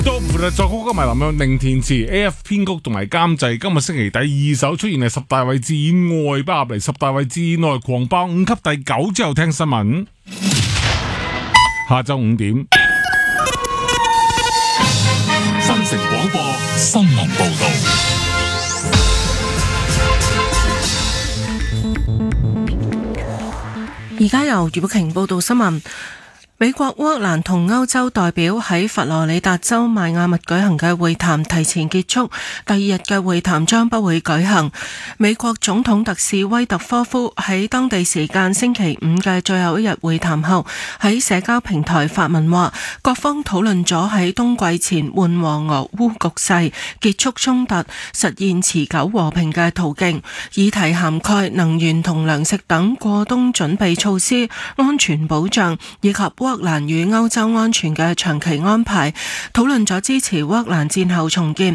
都負責作曲嘅咪林若寧填詞 ，A.F. 編曲同埋監製。今日星期第二首出現係10大位置以外，包入嚟10大位置以內狂爆5級第9之後聽新聞。下晝5點， 新城廣播新聞報道。 而家由余寶瓊報道新聞。美國、烏克蘭同歐洲代表喺佛羅里達州邁阿密舉行嘅會談提前結束，第二日嘅會談將不會舉行。美國總統特使威特科夫喺當地時間星期五嘅最後一日會談後，喺社交平台發文話，各方討論咗喺冬季前緩和俄烏局勢、結束衝突、實現持久和平嘅途徑，議題涵蓋能源同糧食等過冬準備措施、安全保障以及烏克蘭與歐洲安全嘅長期安排，討論咗支持烏克蘭戰後重建、